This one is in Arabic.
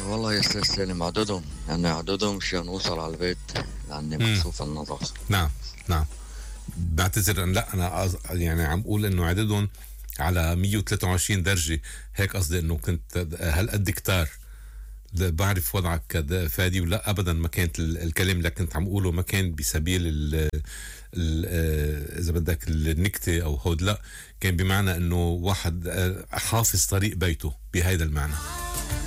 والله يا استاذ سالم عددهم، يعني عددهم مشان نوصل على البيت لاني امم مكسوف النظر. نعم، نعم. بعتذر ان لا انا يعني عم اقول انه عددهم على 123 درجة. هيك قصدي انه كنت هالقد كتار. بعرف وضعك فادي، ولا ابدا ما كانت الكلام اللي كنت عم اقوله ما كان بسبيل اذا بدك النكته او هود، لا، كان بمعنى انه واحد حافظ طريق بيته بهذا المعنى.